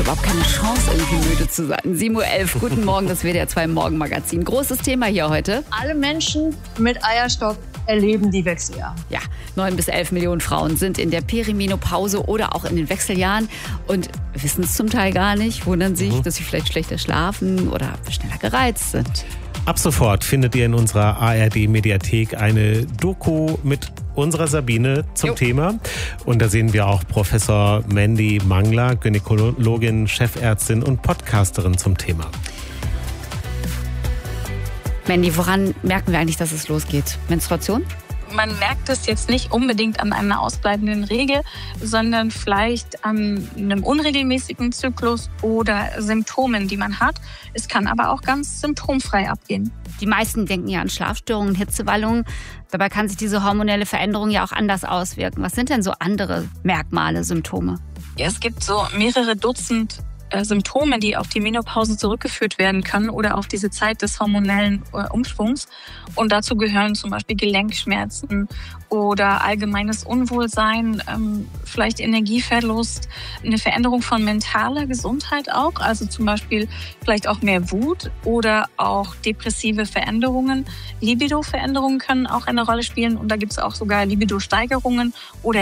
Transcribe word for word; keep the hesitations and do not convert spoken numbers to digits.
Überhaupt keine Chance, irgendwie müde zu sein. sieben Uhr elf, guten Morgen, das W D R zwei Morgenmagazin. Großes Thema hier heute. Alle Menschen mit Eierstock erleben die Wechseljahre. Ja, neun bis elf Millionen Frauen sind in der Perimenopause oder auch in den Wechseljahren und wissen es zum Teil gar nicht, wundern sich, mhm. dass sie vielleicht schlechter schlafen oder schneller gereizt sind. Ab sofort findet ihr in unserer A R D-Mediathek eine Doku mit unserer Sabine zum jo. Thema. Und da sehen wir auch Professor Mandy Mangler, Gynäkologin, Chefärztin und Podcasterin zum Thema. Mandy, woran merken wir eigentlich, dass es losgeht? Menstruation? Man merkt es jetzt nicht unbedingt an einer ausbleibenden Regel, sondern vielleicht an einem unregelmäßigen Zyklus oder Symptomen, die man hat. Es kann aber auch ganz symptomfrei abgehen. Die meisten denken ja an Schlafstörungen, Hitzewallungen. Dabei kann sich diese hormonelle Veränderung ja auch anders auswirken. Was sind denn so andere Merkmale, Symptome? Ja, es gibt so mehrere Dutzend äh, Symptome, die auf die Menopause zurückgeführt werden können oder auf diese Zeit des hormonellen äh, Umschwungs. Und dazu gehören zum Beispiel Gelenkschmerzen oder allgemeines Unwohlsein, ähm, vielleicht Energieverlust, eine Veränderung von mentaler Gesundheit auch, also zum Beispiel vielleicht auch mehr Wut oder auch depressive Veränderungen. Libido-Veränderungen können auch eine Rolle spielen und da gibt es auch sogar Libido-Steigerungen oder